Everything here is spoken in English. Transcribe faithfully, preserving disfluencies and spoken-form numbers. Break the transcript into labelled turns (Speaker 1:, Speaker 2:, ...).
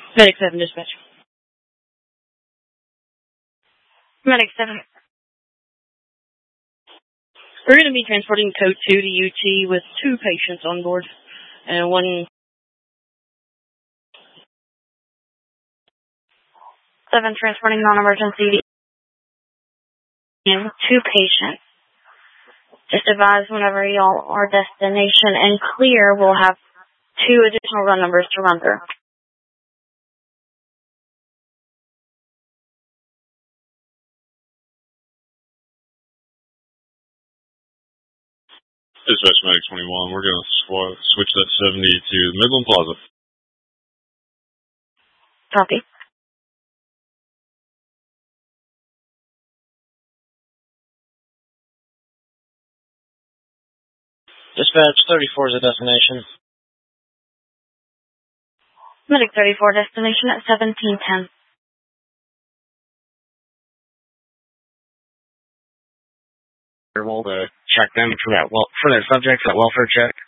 Speaker 1: Medic seven dispatch.
Speaker 2: Medic seven.
Speaker 1: We're going to be transporting code two to U T with two patients on board. And one...
Speaker 2: seven transporting non-emergency and two patients. Just advise whenever y'all are destination and clear, we'll have two additional run numbers to run through.
Speaker 3: Dispatch Medic twenty-one, we're going to sw- switch that seventy to Midland Plaza.
Speaker 2: Copy.
Speaker 4: Dispatch thirty-four is a destination.
Speaker 2: Medic thirty-four, destination at seventeen ten.
Speaker 4: We'll uh, check them for that well for that subject, that welfare check.